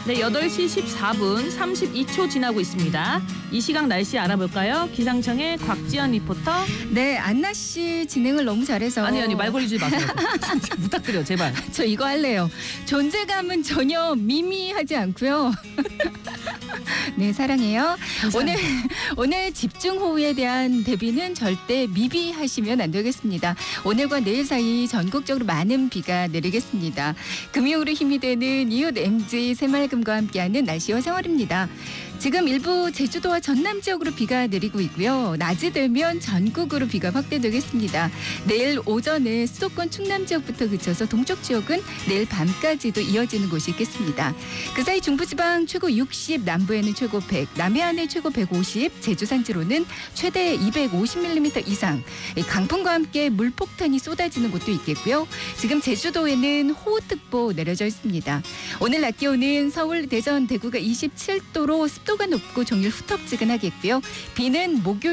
네, 8시 14분 32초 지나고 있습니다. 이 시각 날씨 알아볼까요? 기상청의 곽지연 리포터. 네, 안나 씨 진행을 너무 잘해서. 아니 말 걸리지 마세요. 부탁드려요, 제발. 저 이거 할래요. 존재감은 전혀 미미하지 않고요. 네, 사랑해요. 오늘 집중호우에 대한 대비는 절대 미비하시면 안 되겠습니다. 오늘과 내일 사이 전국적으로 많은 비가 내리겠습니다. 금요일에 힘이 되는 이웃 MG 새말금과 함께하는 날씨와 생활입니다. 지금 일부 제주도와 전남 지역으로 비가 내리고 있고요. 낮이 되면 전국으로 비가 확대되겠습니다. 내일 오전에 수도권 충남 지역부터 그쳐서 동쪽 지역은 내일 밤까지도 이어지는 곳이 있겠습니다. 그 사이 중부지방 최고 60, 남부에는 최고 100, 남해안에 최고 150, 제주 산지로는 최대 250mm 이상, 강풍과 함께 물폭탄이 쏟아지는 곳도 있겠고요. 지금 제주도에는 호우특보 내려져 있습니다. 오늘 낮 기온은 서울, 대전, 대구가 27도로 습도가 높고 종일 후텁지근하겠고요. 비는 목요일